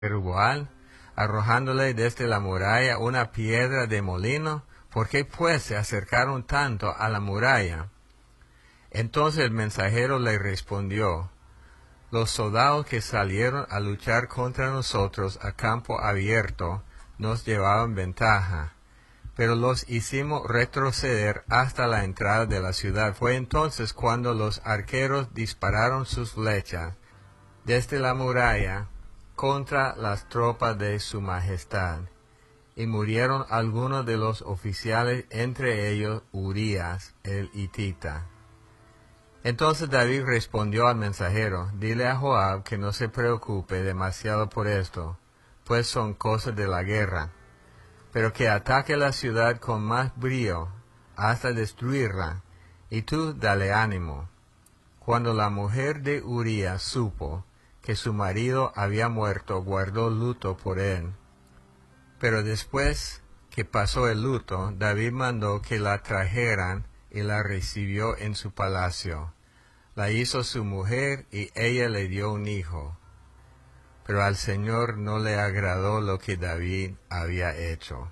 Jerubbaal, arrojándole desde la muralla una piedra de molino? ¿Por qué pues se acercaron tanto a la muralla? Entonces el mensajero le respondió: los soldados que salieron a luchar contra nosotros a campo abierto nos llevaban ventaja, pero los hicimos retroceder hasta la entrada de la ciudad. Fue entonces cuando los arqueros dispararon sus flechas desde la muralla contra las tropas de su majestad, y murieron algunos de los oficiales, entre ellos Urías el hitita. Entonces David respondió al mensajero: dile a Joab que no se preocupe demasiado por esto, pues son cosas de la guerra, pero que ataque la ciudad con más brío hasta destruirla, y tú dale ánimo. Cuando la mujer de Urías supo que su marido había muerto, guardó luto por él. Pero después que pasó el luto, David mandó que la trajeran y la recibió en su palacio. La hizo su mujer y ella le dio un hijo. Pero al Señor no le agradó lo que David había hecho.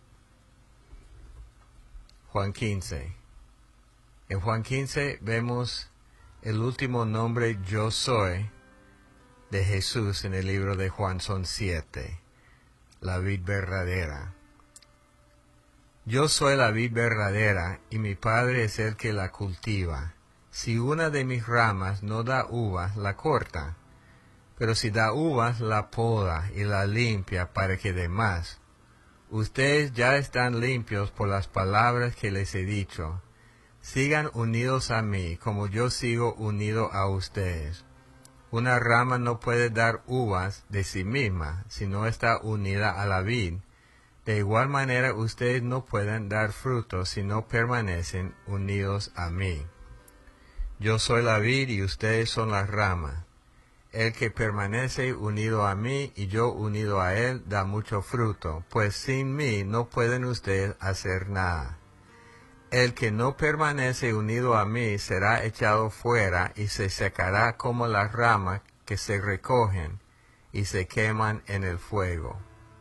Juan 15. En Juan 15 vemos el último nombre yo soy de Jesús en el libro de Juan. Son 7. La vid verdadera. Yo soy la vid verdadera, y mi Padre es el que la cultiva. Si una de mis ramas no da uvas, la corta, pero si da uvas, la poda y la limpia para que dé más. Ustedes ya están limpios por las palabras que les he dicho. Sigan unidos a mí, como yo sigo unido a ustedes. Una rama no puede dar uvas de sí misma, si no está unida a la vid. De igual manera, ustedes no pueden dar frutos si no permanecen unidos a mí. Yo soy la vid y ustedes son las ramas. El que permanece unido a mí y yo unido a él da mucho fruto, pues sin mí no pueden ustedes hacer nada. El que no permanece unido a mí será echado fuera y se secará como las ramas que se recogen y se queman en el fuego.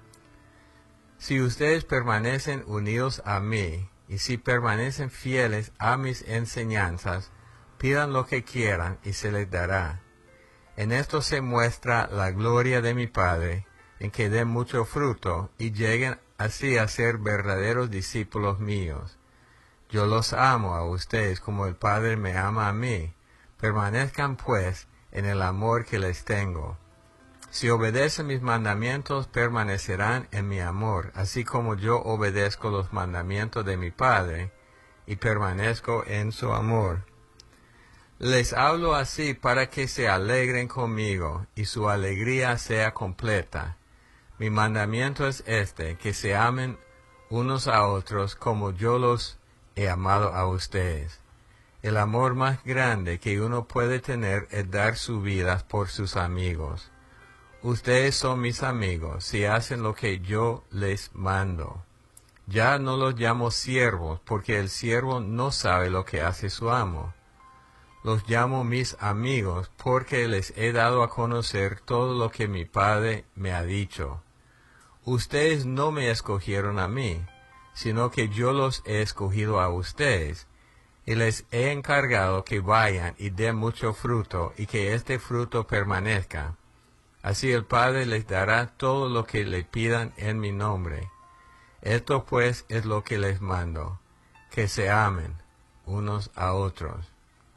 Si ustedes permanecen unidos a mí, y si permanecen fieles a mis enseñanzas, pidan lo que quieran y se les dará. En esto se muestra la gloria de mi Padre, en que den mucho fruto y lleguen así a ser verdaderos discípulos míos. Yo los amo a ustedes como el Padre me ama a mí. Permanezcan pues en el amor que les tengo. Si obedecen mis mandamientos, permanecerán en mi amor, así como yo obedezco los mandamientos de mi Padre y permanezco en su amor. Les hablo así para que se alegren conmigo y su alegría sea completa. Mi mandamiento es este, que se amen unos a otros como yo los he amado a ustedes. El amor más grande que uno puede tener es dar su vida por sus amigos. Ustedes son mis amigos si hacen lo que yo les mando. Ya no los llamo siervos, porque el siervo no sabe lo que hace su amo. Los llamo mis amigos, porque les he dado a conocer todo lo que mi Padre me ha dicho. Ustedes no me escogieron a mí, sino que yo los he escogido a ustedes, y les he encargado que vayan y den mucho fruto, y que este fruto permanezca. Así el Padre les dará todo lo que le pidan en mi nombre. Esto pues es lo que les mando, que se amen unos a otros.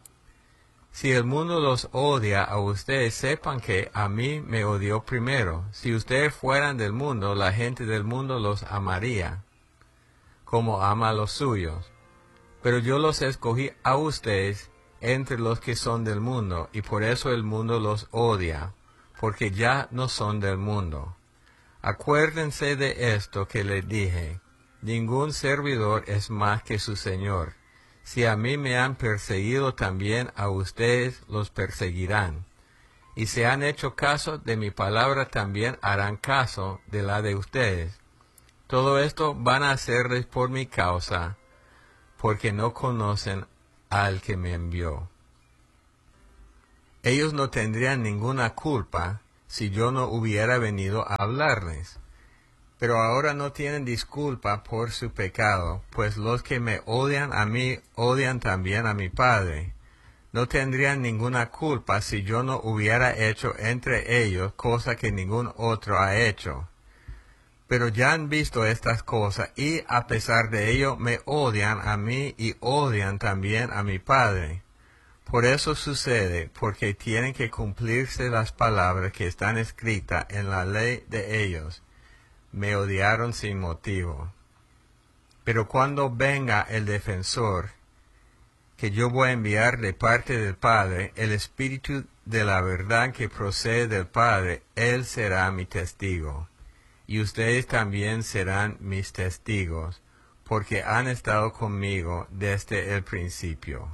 Si el mundo los odia a ustedes, sepan que a mí me odió primero. Si ustedes fueran del mundo, la gente del mundo los amaría, como ama a los suyos. Pero yo los escogí a ustedes entre los que son del mundo, y por eso el mundo los odia, porque ya no son del mundo. Acuérdense de esto que les dije: ningún servidor es más que su Señor. Si a mí me han perseguido, también a ustedes los perseguirán. Y si han hecho caso de mi palabra, también harán caso de la de ustedes. Todo esto van a hacerles por mi causa, porque no conocen al que me envió. Ellos no tendrían ninguna culpa si yo no hubiera venido a hablarles. Pero ahora no tienen disculpa por su pecado, pues los que me odian a mí odian también a mi Padre. No tendrían ninguna culpa si yo no hubiera hecho entre ellos cosa que ningún otro ha hecho. Pero ya han visto estas cosas y a pesar de ello me odian a mí y odian también a mi Padre. Por eso sucede, porque tienen que cumplirse las palabras que están escritas en la ley de ellos. Me odiaron sin motivo. Pero cuando venga el defensor, que yo voy a enviar de parte del Padre, el Espíritu de la verdad que procede del Padre, Él será mi testigo. Y ustedes también serán mis testigos, porque han estado conmigo desde el principio.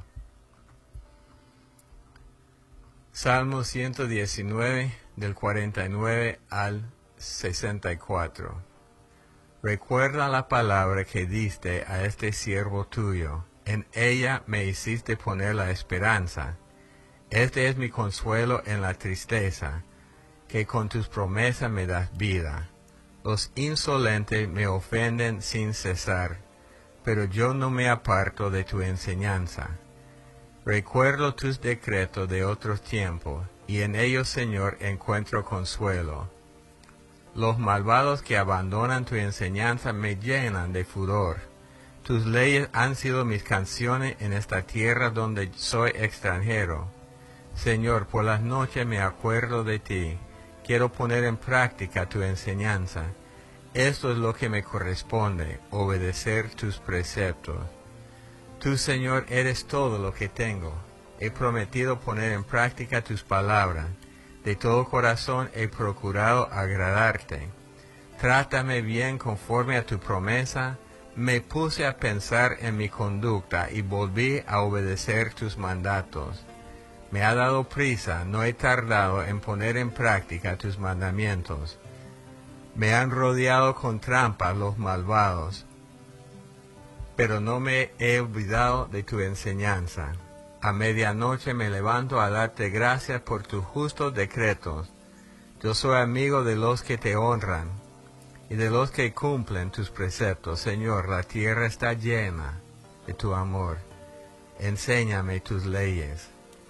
Salmo 119, del 49 al 64. Recuerda la palabra que diste a este siervo tuyo. En ella me hiciste poner la esperanza. Este es mi consuelo en la tristeza, que con tus promesas me das vida. Los insolentes me ofenden sin cesar, pero yo no me aparto de tu enseñanza. Recuerdo tus decretos de otros tiempos, y en ellos, Señor, encuentro consuelo. Los malvados que abandonan tu enseñanza me llenan de furor. Tus leyes han sido mis canciones en esta tierra donde soy extranjero. Señor, por las noches me acuerdo de ti. Quiero poner en práctica tu enseñanza. Esto es lo que me corresponde, obedecer tus preceptos. Tú, Señor, eres todo lo que tengo. He prometido poner en práctica tus palabras. De todo corazón he procurado agradarte. Trátame bien conforme a tu promesa. Me puse a pensar en mi conducta y volví a obedecer tus mandatos. Me ha dado prisa, no he tardado en poner en práctica tus mandamientos. Me han rodeado con trampas los malvados, pero no me he olvidado de tu enseñanza. A medianoche me levanto a darte gracias por tus justos decretos. Yo soy amigo de los que te honran y de los que cumplen tus preceptos. Señor, la tierra está llena de tu amor. Enséñame tus leyes.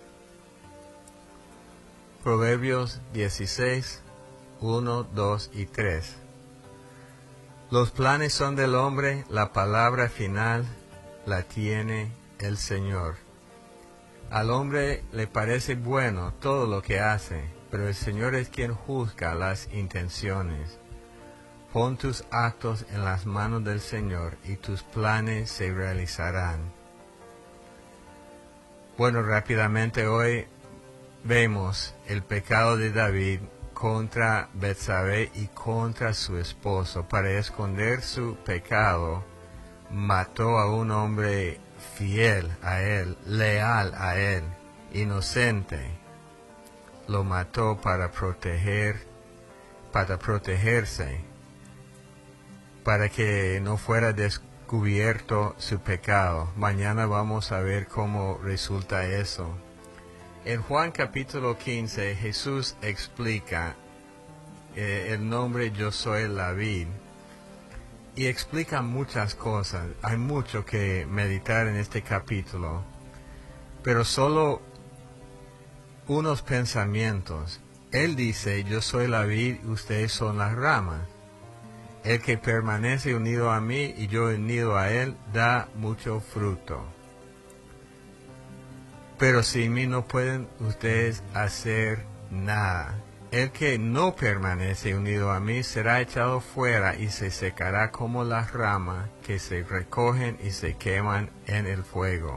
Proverbios 16, 1, 2 y 3. Los planes son del hombre, la palabra final la tiene el Señor. Al hombre le parece bueno todo lo que hace, pero el Señor es quien juzga las intenciones. Pon tus actos en las manos del Señor y tus planes se realizarán. Bueno, rápidamente hoy vemos el pecado de David contra Betsabé y contra su esposo. Para esconder su pecado, mató a un hombre fiel a él, leal a él, inocente. Lo mató para protegerse, para que no fuera descubierto su pecado. Mañana vamos a ver cómo resulta eso. En Juan capítulo 15, Jesús explica el nombre Yo soy la vid, y explica muchas cosas. Hay mucho que meditar en este capítulo, pero solo unos pensamientos. Él dice, yo soy la vid, ustedes son las ramas. El que permanece unido a mí y yo unido a él, da mucho fruto. Pero sin mí no pueden ustedes hacer nada. El que no permanece unido a mí será echado fuera y se secará como las ramas que se recogen y se queman en el fuego.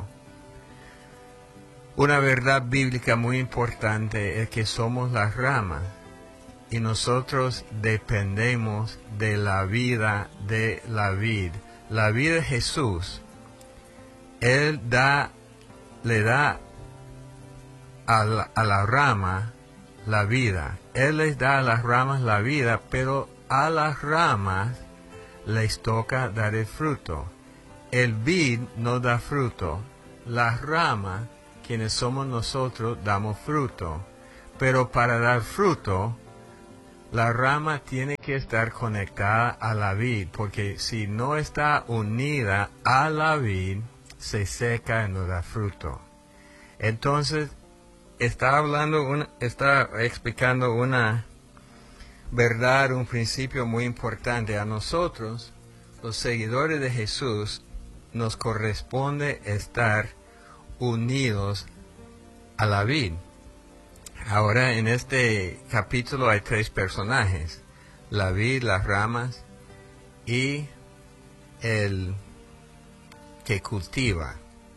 Una verdad bíblica muy importante es que somos las ramas y nosotros dependemos de la vida de la vid. La vida de Jesús, Él le da a la rama la vida. Él les da a las ramas la vida, pero a las ramas les toca dar el fruto. El vid no da fruto. Las ramas, quienes somos nosotros, damos fruto. Pero para dar fruto La rama tiene que estar conectada a la vid, porque si no está unida a la vid, se seca y no da fruto. Entonces, está explicando una verdad, un principio muy importante. A nosotros, los seguidores de Jesús, nos corresponde estar unidos a la vid. Ahora en este capítulo hay 3 personajes: la vid, las ramas y el que cultiva,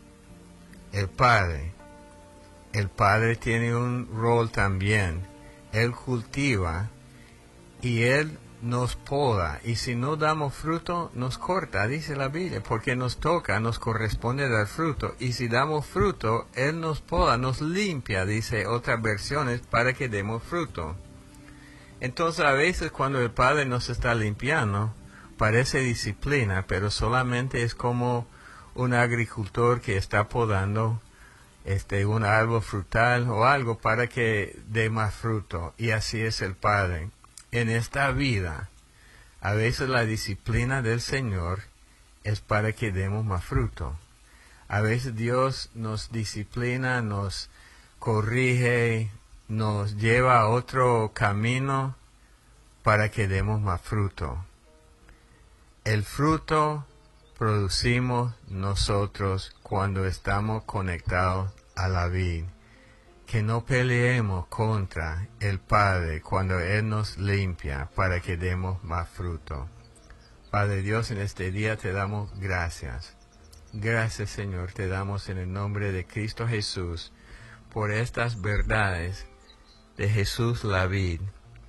el Padre. El Padre tiene un rol también. Él cultiva y Él nos poda, y si no damos fruto, nos corta, dice la Biblia, porque nos toca, nos corresponde dar fruto, y si damos fruto, Él nos poda, nos limpia, dice otras versiones, para que demos fruto. Entonces a veces cuando el Padre nos está limpiando, parece disciplina, pero solamente es como un agricultor que está podando un árbol frutal o algo para que dé más fruto, y así es el Padre. En esta vida, a veces la disciplina del Señor es para que demos más fruto. A veces Dios nos disciplina, nos corrige, nos lleva a otro camino para que demos más fruto. El fruto producimos nosotros cuando estamos conectados a la vid. Que no peleemos contra el Padre cuando Él nos limpia para que demos más fruto. Padre Dios, en este día te damos gracias. Gracias, Señor, te damos en el nombre de Cristo Jesús por estas verdades de Jesús la vid.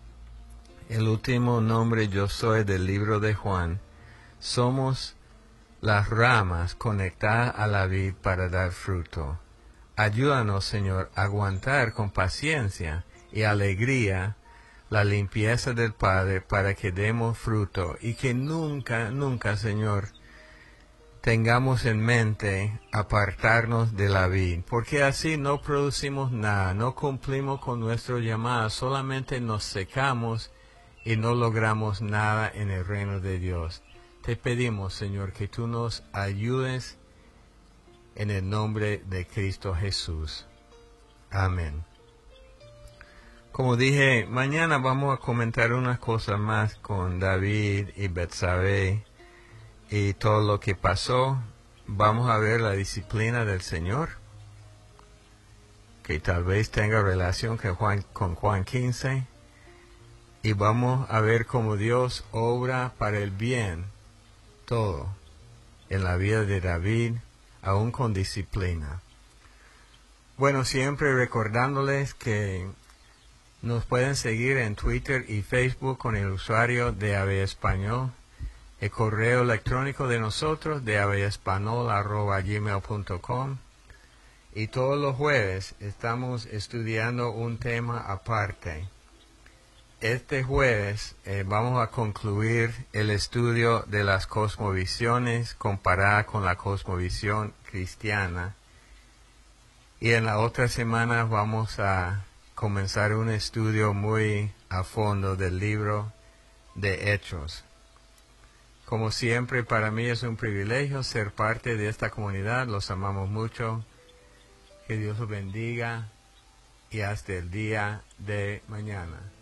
El último nombre yo soy del libro de Juan. Somos las ramas conectadas a la vid para dar fruto. Ayúdanos, Señor, a aguantar con paciencia y alegría la limpieza del Padre para que demos fruto, y que nunca, nunca, Señor, tengamos en mente apartarnos de la vid, porque así no producimos nada, no cumplimos con nuestro llamado, solamente nos secamos y no logramos nada en el reino de Dios. Te pedimos, Señor, que tú nos ayudes en el nombre de Cristo Jesús. Amén. Como dije, mañana vamos a comentar unas cosas más con David y Betsabé y todo lo que pasó. Vamos a ver la disciplina del Señor, que tal vez tenga relación con Juan 15. Y vamos a ver cómo Dios obra para el bien todo en la vida de David, aún con disciplina. Bueno, siempre recordándoles que nos pueden seguir en Twitter y Facebook con el usuario de AB Español. El correo electrónico de nosotros de abespanol@gmail.com. Y todos los jueves estamos estudiando un tema aparte. Este jueves vamos a concluir el estudio de las cosmovisiones comparada con la cosmovisión cristiana. Y en la otra semana vamos a comenzar un estudio muy a fondo del libro de Hechos. Como siempre, para mí es un privilegio ser parte de esta comunidad. Los amamos mucho. Que Dios los bendiga y hasta el día de mañana.